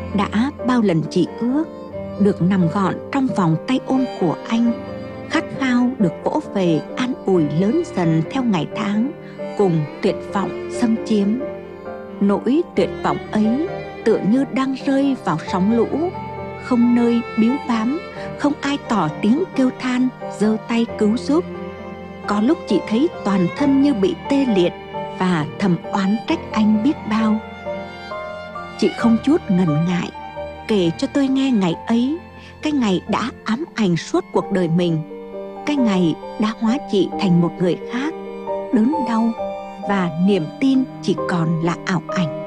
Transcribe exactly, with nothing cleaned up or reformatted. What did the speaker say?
Đã bao lần chị ước được nằm gọn trong vòng tay ôm của anh, khát khao được vỗ về an ủi lớn dần theo ngày tháng, cùng tuyệt vọng xâm chiếm. Nỗi tuyệt vọng ấy tựa như đang rơi vào sóng lũ, không nơi biếu bám, không ai tỏ tiếng kêu than, giơ tay cứu giúp. Có lúc chị thấy toàn thân như bị tê liệt và thầm oán trách anh biết bao. Chị không chút ngần ngại kể cho tôi nghe ngày ấy, cái ngày đã ám ảnh suốt cuộc đời mình, cái ngày đã hóa chị thành một người khác, đớn đau và niềm tin chỉ còn là ảo ảnh.